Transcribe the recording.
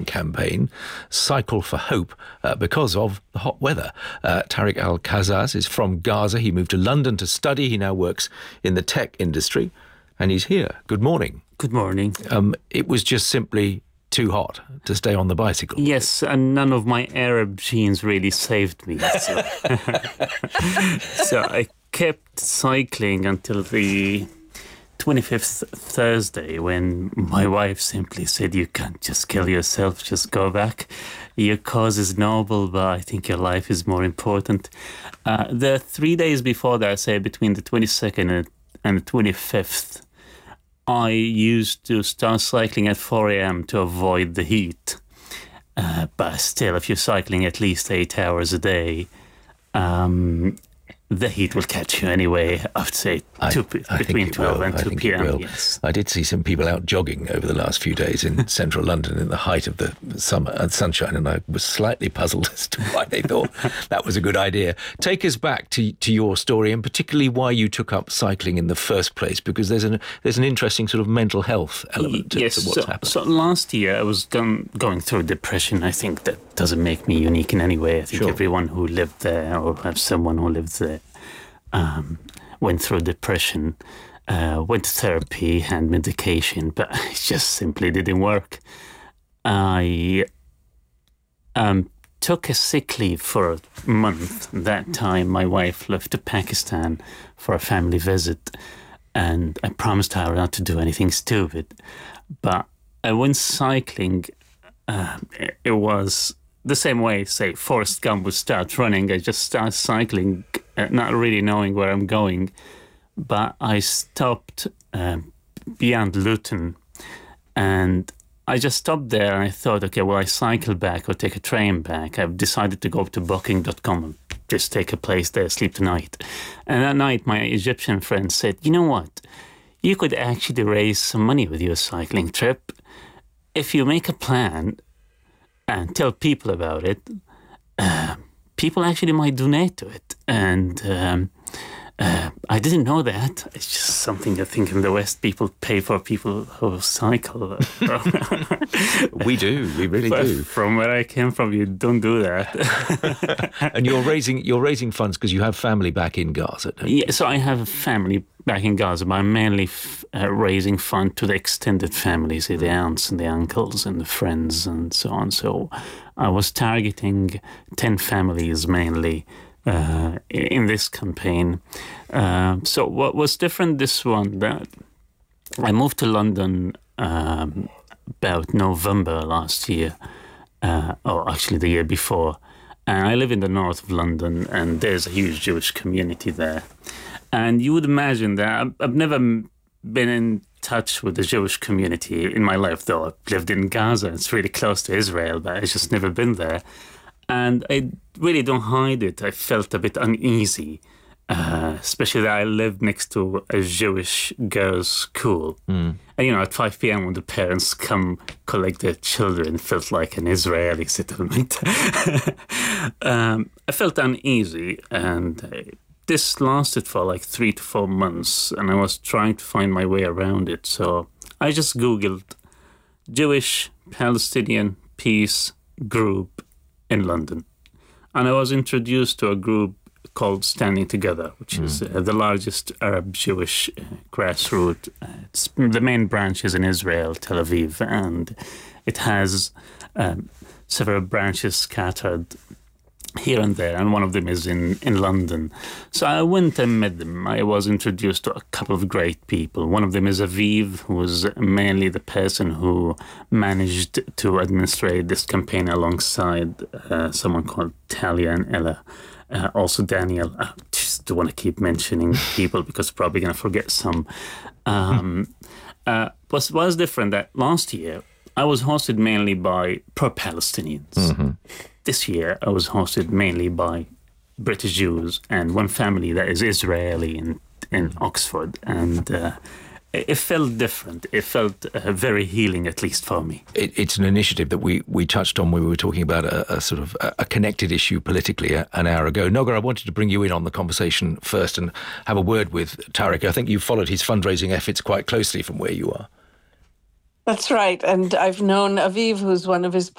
campaign, Cycle for Hope, because of the hot weather. Tariq Al-Kazaz is from Gaza. He moved to London to study. He now works in the tech industry, and he's here. Good morning. Good morning. It was just simply too hot to stay on the bicycle. Yes, and none of my Arab genes really saved me. So, so I kept cycling until the 25th Thursday, when my wife simply said, "You can't just kill yourself, just go back. Your cause is noble, but I think your life is more important." The 3 days before that, say between the 22nd and the 25th, I used to start cycling at 4 a.m. to avoid the heat. But still, if you're cycling at least 8 hours a day, the heat will catch you anyway, I'd say between 12 and 2 p.m. Yes. I did see some people out jogging over the last few days in central London in the height of the summer and sunshine, and I was slightly puzzled as to why they thought that was a good idea. Take us back to your story, and particularly why you took up cycling in the first place, because there's an interesting sort of mental health element to what's happened. So last year I was going through depression. I think that doesn't make me unique in any way. I think everyone who lived there or have someone who lived there went through depression, went to therapy, had medication, but it just simply didn't work. I took a sick leave for a month. That time my wife left to Pakistan for a family visit, and I promised her not to do anything stupid. But I went cycling. It was the same way, say, Forrest Gump would start running. I just started cycling, not really knowing where I'm going. But I stopped beyond Luton, and I just stopped there, and I thought, okay, well, I cycle back or take a train back. I've decided to go to Booking.com and just take a place there, sleep the night. And that night, my Egyptian friend said, "You know what? You could actually raise some money with your cycling trip. If you make a plan and tell people about it, people actually might donate to it." And I didn't know that. It's just something I think in the West people pay for people who cycle. We do. We really do. From where I came from, you don't do that. And you're raising funds because you have family back in Gaza, don't you? Yeah, so I have a family back in Gaza, but I'm mainly raising funds to the extended families, the aunts and the uncles and the friends and so on. So I was targeting 10 families mainly in this campaign. So what was different this one, that I moved to London about November last year, or actually the year before. And I live in the north of London, and there's a huge Jewish community there. And you would imagine that I've never been in touch with the Jewish community in my life, though I've lived in Gaza. It's really close to Israel, but I've just never been there. And I really don't hide it. I felt a bit uneasy, especially that I lived next to a Jewish girls' school. And, at 5 p.m. when the parents come collect their children, it felt like an Israeli settlement. I felt uneasy, and this lasted for like 3 to 4 months, and I was trying to find my way around it. So I just Googled Jewish Palestinian peace group in London. And I was introduced to a group called Standing Together, which is the largest Arab Jewish grassroots. The main branch is in Israel, Tel Aviv, and it has several branches scattered here and there, and one of them is in London. So I went and met them. I was introduced to a couple of great people. One of them is Aviv, who was mainly the person who managed to administrate this campaign alongside someone called Talia and Ella. Also Daniel. I just don't want to keep mentioning people because I'm probably going to forget some. What was different that last year I was hosted mainly by pro-Palestinians. This year, I was hosted mainly by British Jews and one family that is Israeli in Oxford. And it felt different. It felt very healing, at least for me. It's an initiative that we touched on when we were talking about a sort of a connected issue politically an hour ago. Noga, I wanted to bring you in on the conversation first and have a word with Tariq. I think you've followed his fundraising efforts quite closely from where you are. That's right. And I've known Aviv, who's one of his